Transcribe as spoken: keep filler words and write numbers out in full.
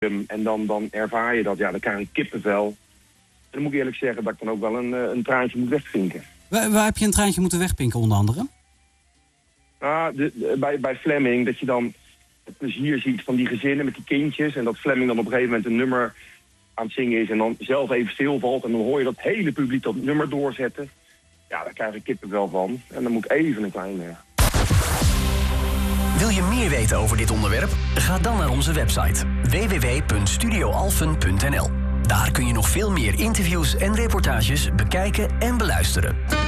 En dan, dan ervaar je dat, ja, dan krijg je kippenvel. En dan moet ik eerlijk zeggen dat ik dan ook wel een, een traantje moet wegvinken. Waar, waar heb je een traantje moeten wegpinken, onder andere? Ah, de, de, bij, bij Flemming, dat je dan het plezier ziet van die gezinnen met die kindjes. En dat Flemming dan op een gegeven moment een nummer aan het zingen is. En dan zelf even stilvalt. En dan hoor je dat hele publiek dat nummer doorzetten. Ja, daar krijg ik kippenvel van. En dan moet ik even een klein... Uh... Wil je meer weten over dit onderwerp? Ga dan naar onze website w w w punt studio alphen punt n l. Daar kun je nog veel meer interviews en reportages bekijken en beluisteren.